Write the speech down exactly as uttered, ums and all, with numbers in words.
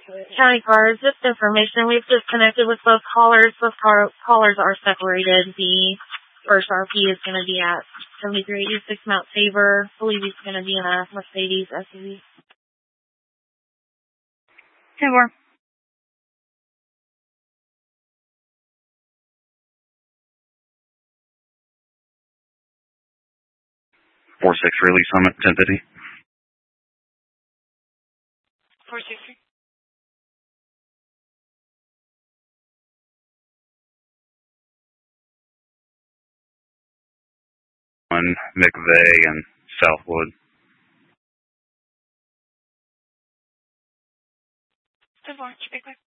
County cars, just information. We've just connected with both callers. Both car- callers are separated. The first R P is going to be at seventy-three eighty-six Mount Tabor. I believe he's going to be in a Mercedes S U V. ten four. four six release Summit, ten fifty. four sixty. On McVeigh and Southwood. ten four, keep it quick.